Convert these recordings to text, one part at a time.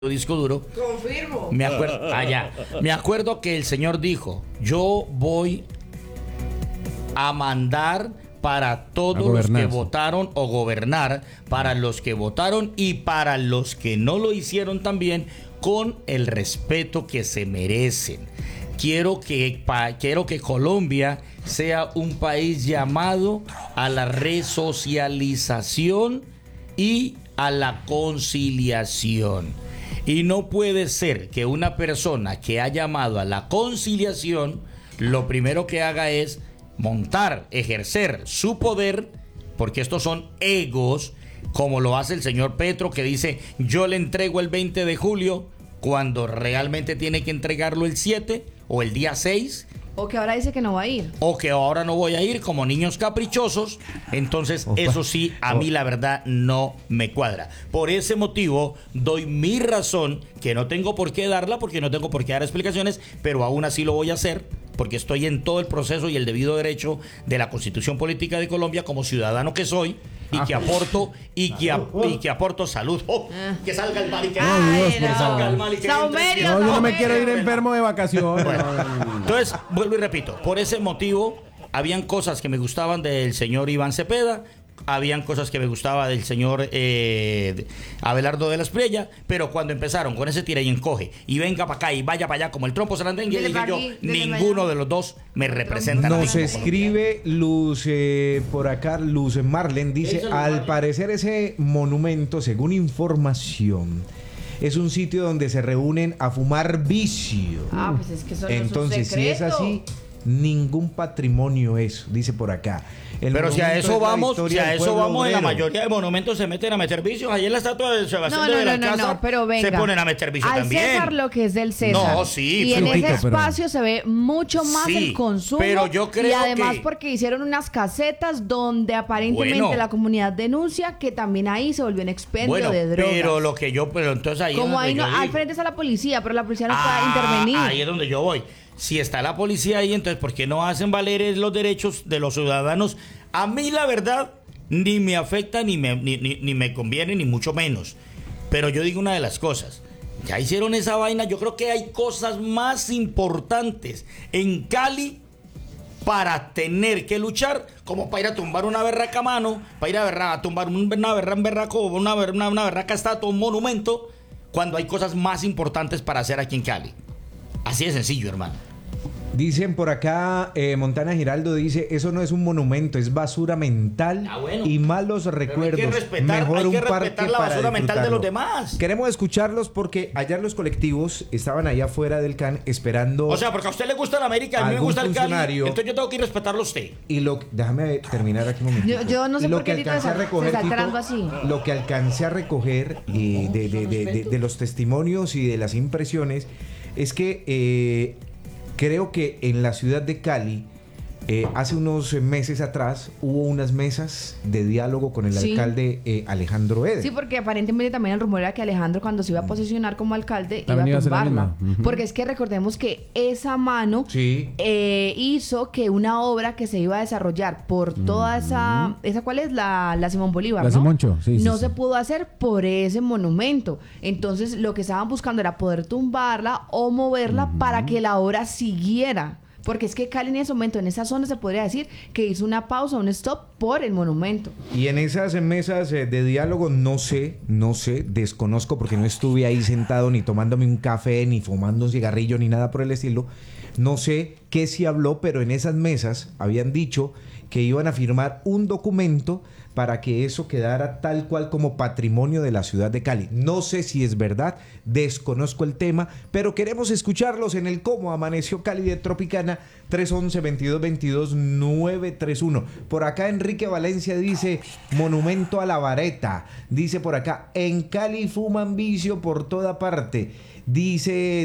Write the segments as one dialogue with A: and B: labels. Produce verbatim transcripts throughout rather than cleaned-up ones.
A: disco duro.
B: Confirmo.
A: Me acuerdo, allá, me acuerdo que el señor dijo: yo voy a mandar para todos los que votaron o gobernar, para los que votaron y para los que no lo hicieron también, con el respeto que se merecen. Quiero que, pa, quiero que Colombia sea un país llamado a la resocialización y a la conciliación. Y no puede ser que una persona que ha llamado a la conciliación, lo primero que haga es montar, ejercer su poder, porque estos son egos, como lo hace el señor Petro, que dice: yo le entrego el veinte de julio, cuando realmente tiene que entregarlo el siete o el día seis.
B: O que ahora dice que no va a ir.
A: O que ahora no voy a ir, como niños caprichosos. Entonces, Opa. eso sí, a mí la verdad no me cuadra. Por ese motivo, doy mi razón, que no tengo por qué darla, porque no tengo por qué dar explicaciones, pero aún así lo voy a hacer, porque estoy en todo el proceso y el debido derecho de la Constitución Política de Colombia, como ciudadano que soy, y que aporto, y que, a, y que aporto salud. Oh, que salga el mal y que,
B: Ay,
A: Dios, no. que salga el mal y que
B: Saumerio,
C: no, yo no me
B: Saumerio.
C: quiero ir enfermo de vacaciones.
A: Bueno, entonces, vuelvo y repito, por ese motivo, habían cosas que me gustaban del señor Iván Cepeda, habían cosas que me gustaba del señor eh, Abelardo de la Espriella, pero cuando empezaron con ese tira y encoge, y venga para acá y vaya para allá como el trompo sarandengue, dije yo,
B: aquí,
A: ninguno de los dos me representa.
C: Nos escribe Luz eh, por acá, Luz Marlen, dice: al parecer ese monumento, según información, es un sitio donde se reúnen a fumar vicio.
B: Ah, pues es que eso no
C: Entonces,
B: es un
C: si es así, ningún patrimonio es, dice por acá. El
A: Pero si a eso vamos, si a eso vamos, en la
C: obrero.
A: mayoría de monumentos se meten a meter vicios. Ahí en la estatua de Sebastián
B: No, no,
A: de
B: no,
A: Belalcázar
B: no, no, pero venga.
A: se ponen a meter vicios
B: Al
A: también.
B: César lo que es del César.
A: No, sí,
B: y en
A: pero-
B: ese
C: pero-
B: espacio se ve mucho más
A: Sí,
B: el consumo.
A: pero yo creo
B: y además
A: que-
B: porque hicieron unas casetas donde aparentemente
A: Bueno.
B: la comunidad denuncia que también ahí se volvió un expendio
A: Bueno,
B: de drogas.
A: pero lo que yo, pero entonces ahí es
B: Como
A: donde
B: ahí no,
A: yo
B: al
A: digo.
B: frente está la policía, pero la policía no
A: Ah,
B: puede intervenir.
A: Ahí es donde yo voy. Si está la policía ahí, entonces ¿por qué no hacen valer los derechos de los ciudadanos? A mí la verdad ni me afecta, ni me, ni, ni, ni me conviene, ni mucho menos. Pero yo digo una de las cosas. Ya hicieron esa vaina. Yo creo que hay cosas más importantes en Cali para tener que luchar, como para ir a tumbar una berraca mano, para ir a, berra, a tumbar una berra, un berraco, una, una, una berraca estatua, un monumento, cuando hay cosas más importantes para hacer aquí en Cali. Así de sencillo, hermano.
C: Dicen por acá, eh, Montana Giraldo dice: eso no es un monumento, es basura mental
A: Ah, bueno.
C: y malos
A: Pero
C: recuerdos.
A: hay que respetar,
C: Mejor
A: hay
C: un
A: que
C: parque
A: respetar la
C: para
A: basura mental de
C: disfrutarlo.
A: los demás.
C: Queremos escucharlos porque ayer los colectivos estaban allá afuera del C A N esperando.
A: O sea, porque a usted le gusta la América, a mí me
C: algún
A: gusta el Cali,
C: funcionario.
A: entonces yo tengo que ir a respetarlo a usted.
C: Y lo déjame terminar aquí un momento.
B: Yo- yo no sé por qué Tito se- se está alterando así.
C: Lo que alcancé a recoger eh, de, de, de, de, de los testimonios y de las impresiones es que eh, creo que en la ciudad de Cali, eh, hace unos meses atrás, hubo unas mesas de diálogo con el
B: Sí.
C: alcalde eh, Alejandro Eder.
B: Sí, porque aparentemente también el rumor era que Alejandro, cuando se iba a posicionar como alcalde,
C: También
B: iba
C: iba
B: a
C: a ser la
B: tumbarla.
C: misma. Ujú.
B: Porque es que recordemos que esa mano
C: Sí.
B: eh, hizo que una obra que se iba a desarrollar por toda esa... ¿Esa cuál es? La, la Simón Bolívar,
D: La
B: ¿no?
D: Simoncho, sí, sí,
B: No
D: sí.
B: se pudo hacer por ese monumento. Entonces, lo que estaban buscando era poder tumbarla o moverla para que la obra siguiera. Porque es que Cali en ese momento, en esa zona, se podría decir que hizo una pausa, un stop por el monumento.
C: Y en esas mesas eh, de diálogo no sé, no sé, desconozco porque no estuve ahí sentado ni tomándome un café, ni fumando un cigarrillo, ni nada por el estilo. No sé qué se habló, pero en esas mesas habían dicho que iban a firmar un documento para que eso quedara tal cual como patrimonio de la ciudad de Cali. No sé si es verdad, desconozco el tema, pero queremos escucharlos en el Cómo Amaneció Cali de Tropicana, tres once, veintidós veintidós, nueve tres uno. Por acá Enrique Valencia dice: monumento a la vareta. Dice por acá: en Cali fuman vicio por toda parte. Dice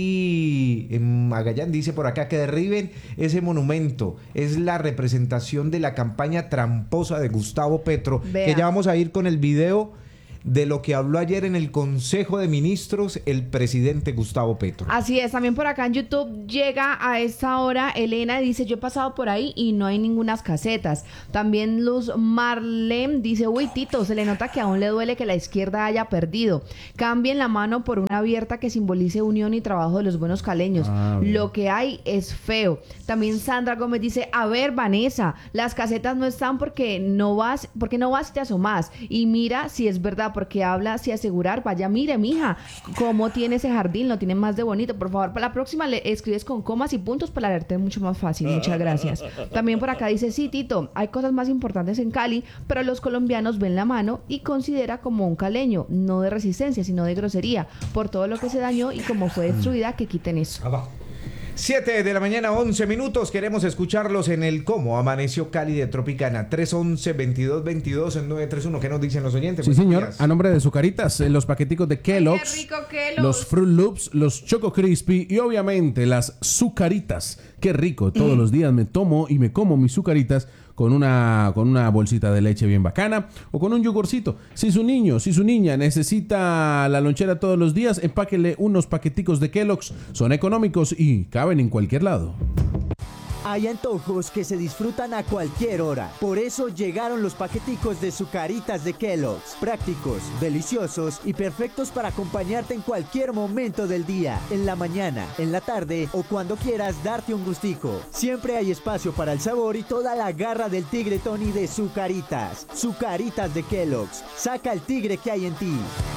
C: Lady Magallán, dice por acá: que derriben ese monumento. Es la representación de la campaña tramposa de Gustavo Petro.
B: Vea.
C: Que ya vamos a ir con el video de lo que habló ayer en el Consejo de Ministros el presidente Gustavo Petro.
B: Así es, también por acá en YouTube llega a esta hora Elena, dice, yo he pasado por ahí y no hay ningunas casetas. También Luz Marlem dice, uy Tito, se le nota que aún le duele que la izquierda haya perdido. Cambien la mano por una abierta que simbolice unión y trabajo de los buenos caleños. Ah, lo que hay es feo. También Sandra Gómez dice, a ver Vanessa, las casetas no están porque no vas, porque no vas y te asomas. Y mira si es verdad, porque habla si asegurar, vaya, mire, mija, cómo tiene ese jardín, lo tiene más de bonito. Por favor, para la próxima le escribes con comas y puntos para leerte mucho más fácil. Muchas gracias. También por acá dice, sí, Tito, hay cosas más importantes en Cali, pero los colombianos ven la mano y considera como un caleño, no de resistencia, sino de grosería, por todo lo que se dañó y como fue destruida, que quiten eso.
C: siete de la mañana, once minutos. Queremos escucharlos en el Cómo Amaneció Cali de Tropicana. tres once, veintidós veintidós en nueve tres uno. ¿Qué nos dicen los oyentes?
D: Sí, señor. Días. A nombre de Zucaritas, los paqueticos de Kellogg's,
B: Ay, qué rico, Kellogg's,
D: los Fruit Loops, los Choco Crispy y obviamente las Zucaritas. Qué rico. Todos mm. los días me tomo y me como mis Zucaritas con una, con una bolsita de leche bien bacana o con un yogurcito. Si su niño, si su niña necesita la lonchera todos los días, empáquele unos paqueticos de Kellogg's. Son económicos y caben en cualquier lado.
E: Hay antojos que se disfrutan a cualquier hora. Por eso llegaron los paqueticos de Zucaritas de Kellogg's. Prácticos, deliciosos y perfectos para acompañarte en cualquier momento del día. En la mañana, en la tarde o cuando quieras darte un gustico. Siempre hay espacio para el sabor y toda la garra del tigre Tony de Zucaritas. Zucaritas de Kellogg's. Saca el tigre que hay en ti.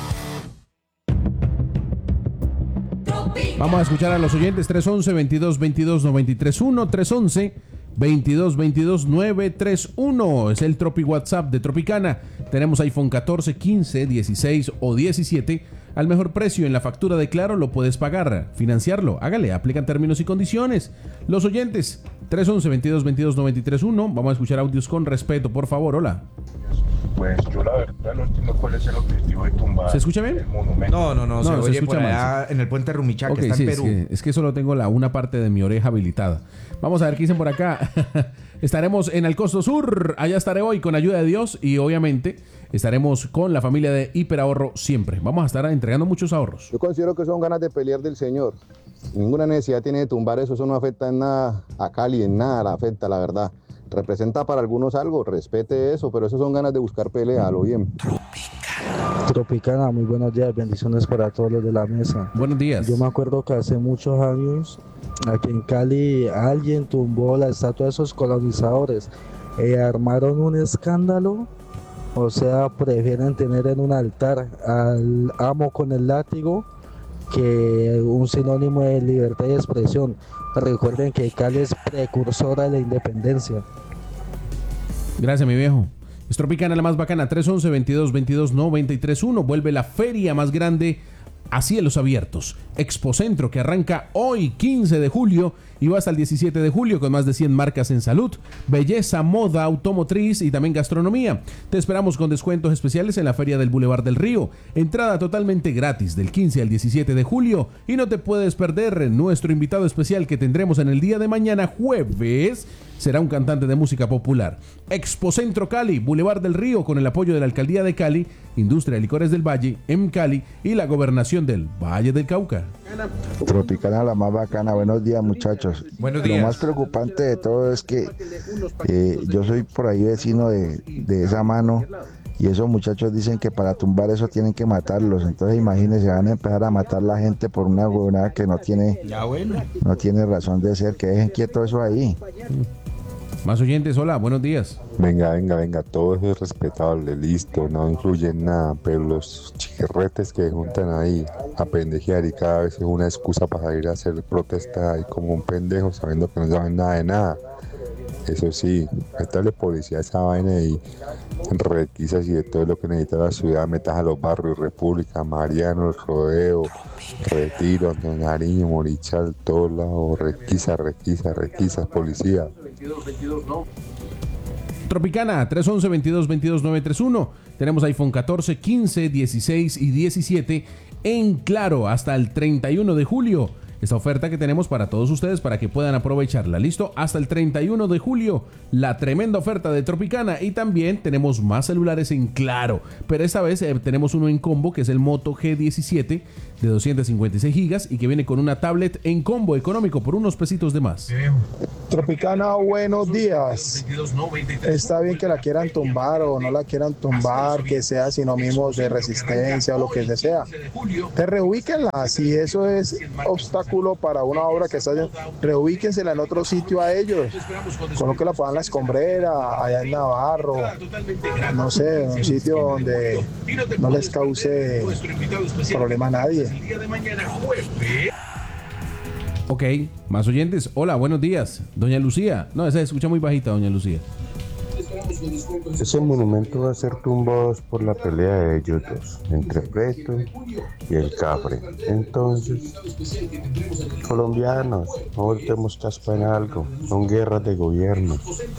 D: Vamos a escuchar a los oyentes. Tres once, veintidós veintidós, noventa y tres uno. tres once, veintidós veintidós, noventa y tres uno. Es el Tropi WhatsApp de Tropicana. Tenemos iPhone catorce, quince, dieciséis o diecisiete al mejor precio. En la factura de Claro lo puedes pagar, financiarlo. Hágale, aplican términos y condiciones. Los oyentes, tres once, veintidós veintidós, noventa y tres uno. Vamos a escuchar audios con respeto, por favor. Hola.
F: Pues yo la verdad no entiendo cuál es el objetivo de tumbar.
D: ¿Se escucha bien?
F: El monumento.
C: No, no, no, no se, se oye escucha por allá
D: mal, sí.
C: En el puente Rumichaca,
D: okay,
C: que está
D: sí,
C: en Perú.
D: Es que, es que solo tengo la una parte de mi oreja habilitada. Vamos a ver qué dicen por acá. Estaremos en el Costo Sur. Allá estaré hoy con ayuda de Dios y obviamente estaremos con la familia de Hiperahorro siempre. Vamos a estar entregando muchos ahorros.
G: Yo considero que son ganas de pelear del Señor. Ninguna necesidad tiene de tumbar eso. Eso no afecta en nada a Cali, en nada la afecta, la verdad. Representa para algunos algo, respete eso, pero eso son ganas de buscar pelea, a lo bien.
H: Tropicana, muy buenos días, bendiciones para todos los de la mesa.
D: Buenos días.
H: Yo me acuerdo que hace muchos años, aquí en Cali, alguien tumbó la estatua de esos colonizadores. Eh, armaron un escándalo, o sea, prefieren tener en un altar al amo con el látigo que un sinónimo de libertad de expresión. Recuerden que Cali es precursora de la independencia.
D: Gracias, mi viejo. Es Tropicana, la más bacana. tres once, veintidós veintidós, noventa y tres uno. Vuelve la feria más grande a cielos abiertos. Expocentro, que arranca hoy, quince de julio, y va hasta el diecisiete de julio, con más de cien marcas en salud, belleza, moda, automotriz y también gastronomía. Te esperamos con descuentos especiales en la Feria del Boulevard del Río. Entrada totalmente gratis del quince al diecisiete de julio. Y no te puedes perder nuestro invitado especial que tendremos en el día de mañana, jueves. Será un cantante de música popular. Expocentro Cali, Boulevard del Río, con el apoyo de la Alcaldía de Cali, Industria de Licores del Valle, M Cali y la Gobernación del Valle del Cauca.
I: Tropicana, la más bacana. Buenos días, muchachos.
C: Buenos días.
I: Lo más preocupante de todo es que eh, yo soy por ahí vecino de, de esa mano y esos muchachos dicen que para tumbar eso tienen que matarlos. Entonces imagínense, van a empezar a matar a la gente por una huevonada que no tiene,
A: ya bueno.
I: no tiene razón de ser. Que dejen quieto eso ahí.
D: Más oyentes, hola, buenos días.
F: Venga, venga, venga, todo eso es respetable, listo, no influye en nada, pero los chirretes que juntan ahí a pendejear y cada vez es una excusa para ir a hacer protesta ahí como un pendejo sabiendo que no saben nada de nada. Eso sí, métale policía a esa vaina y requisas y de todo lo que necesita la ciudad, metas a los barrios, República, Mariano, El Rodeo, Retiro, Antonio Nariño, Morichal, todos lados, requisa, requisa, requisa, policía.
D: Tropicana, tres once, veintidós veintidós, noventa y tres uno. Tenemos iPhone catorce, quince, dieciséis y diecisiete en Claro hasta el treinta y uno de julio. esta oferta que tenemos para todos ustedes para que puedan aprovecharla. Listo, hasta el treinta y uno de julio, la tremenda oferta de Tropicana. Y también tenemos más celulares en Claro, pero esta vez eh, tenemos uno en combo, que es el Moto G diecisiete de doscientos cincuenta y seis gigas y que viene con una tablet en combo económico por unos pesitos de más.
J: Tropicana, buenos días. Está bien que la quieran tumbar o no la quieran tumbar, que sea sinónimo de resistencia o lo que sea. Te reubíquenla. Si eso es obstáculo para una obra que está haciendo, reubíquensela en otro sitio a ellos. Colóquenla para la escombrera, allá en Navarro, no sé, un sitio donde no les cause problema a nadie.
D: Ok, más oyentes. Hola, buenos días. Doña Lucía. No, esa se escucha muy bajita, doña Lucía.
K: Ese monumento va a ser tumbado por la pelea de ellos dos, entre Preto y el Cafre. Entonces, colombianos, no voltemos caspa en algo. Son guerras de gobierno.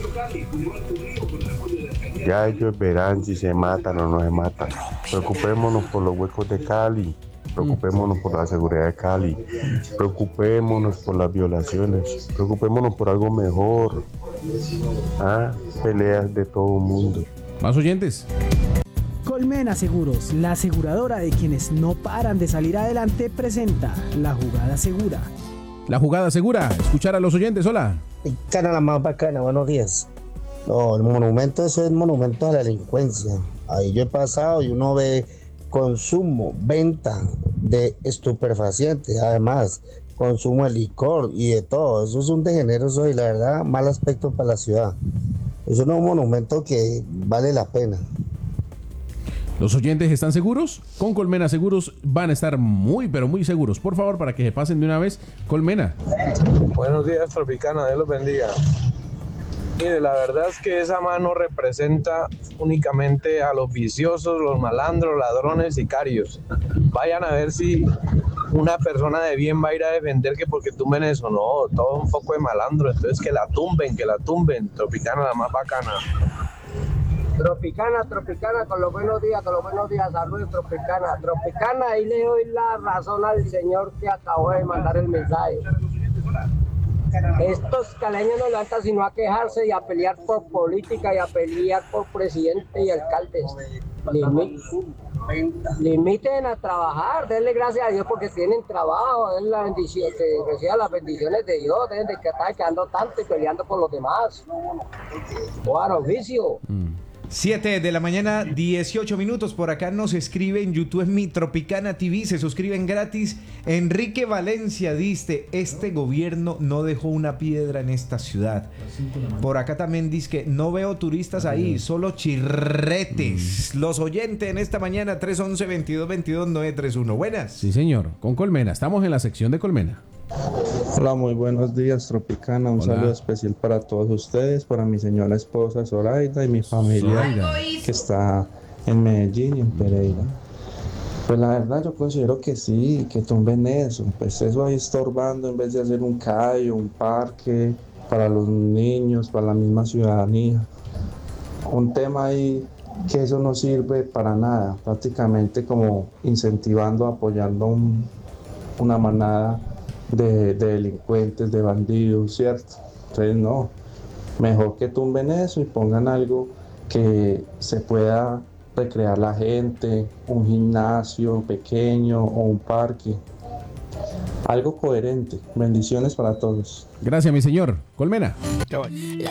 K: Ya ellos verán si se matan o no se matan. Preocupémonos por los huecos de Cali. Preocupémonos por la seguridad de Cali. Preocupémonos por las violaciones. Preocupémonos por algo mejor. Ah, peleas de todo el mundo.
D: Más oyentes.
L: Colmena Seguros, la aseguradora de quienes no paran de salir adelante, presenta La Jugada Segura.
D: La Jugada Segura. Escuchar a los oyentes. Hola.
M: Cara la más bacana, buenos días. No, el monumento, eso es monumento a la delincuencia. Ahí yo he pasado y uno ve consumo, venta de estupefacientes, además consumo de licor y de todo. Eso es un degeneroso y la verdad mal aspecto para la ciudad. Eso no es un monumento que vale la pena.
D: ¿Los oyentes están seguros? Con Colmena Seguros van a estar muy pero muy seguros. Por favor, para que se pasen de una vez, Colmena.
N: Buenos días, Tropicana, Dios los bendiga. Mire, la verdad es que esa mano representa únicamente a los viciosos, los malandros, ladrones, sicarios. Vayan a ver si una persona de bien va a ir a defender que porque tumben eso. No, todo un poco de malandro. Entonces que la tumben, que la tumben. Tropicana, la más bacana.
O: Tropicana, Tropicana, con los buenos días, con los buenos días, saludos Tropicana. Tropicana, ahí le doy la razón al señor que acabó de mandar el mensaje. Estos caleños no levantan sino a quejarse y a pelear por política y a pelear por presidente y alcaldes. Limit, limiten a trabajar, denle gracias a Dios porque tienen trabajo, den la bendición, que reciban las bendiciones de Dios, dejen de que están quedando tanto y peleando por los demás. Bueno, oficio.
C: Mm. siete de la mañana, dieciocho minutos. Por acá nos escribe en YouTube, en mi Tropicana T V. Se suscriben gratis. Enrique Valencia dice: este gobierno no dejó una piedra en esta ciudad. Por acá también dice que no veo turistas ahí, solo chirretes. Los oyentes en esta mañana, tres once, veintidós veintidós, nueve treinta y uno. Buenas.
D: Sí, señor. Con Colmena. Estamos en la sección de Colmena.
P: Hola, muy buenos días, Tropicana. Un
D: Hola.
P: saludo especial para todos ustedes, para mi señora esposa Zoraida y mi familia
D: Zoraida.
P: que está en Medellín y en Pereira. Pues la verdad yo considero que sí, que tumben eso. Pues eso ahí estorbando en vez de hacer un callo, un parque para los niños, para la misma ciudadanía. Un tema ahí que eso no sirve para nada, prácticamente como incentivando, apoyando un, una manada De, de delincuentes, de bandidos, ¿cierto? Entonces no, mejor que tumben eso y pongan algo que se pueda recrear la gente, un gimnasio pequeño o un parque, algo coherente. Bendiciones para todos.
D: Gracias, mi señor. Colmena.
Q: La